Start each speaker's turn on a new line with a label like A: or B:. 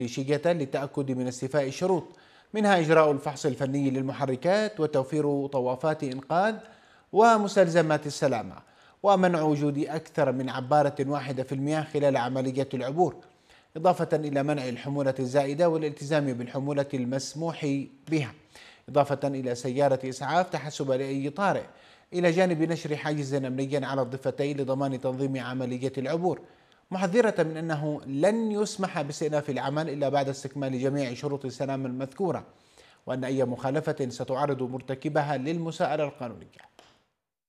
A: استراتيجية للتأكد من استيفاء الشروط، منها إجراء الفحص الفني للمحركات وتوفير طوافات إنقاذ ومستلزمات السلامة، ومنع وجود أكثر من عبارة واحدة في المياه خلال عملية العبور، إضافة إلى منع الحمولة الزائدة والالتزام بالحمولة المسموح بها، إضافة إلى سيارة إسعاف تحسب لأي طارئ، إلى جانب نشر حاجز أمني على الضفتين لضمان تنظيم عملية العبور، محذرة من أنه لن يسمح باستئناف العمل إلا بعد استكمال جميع شروط السلامة المذكورة، وأن أي مخالفة ستعرض مرتكبها للمساءلة القانونية.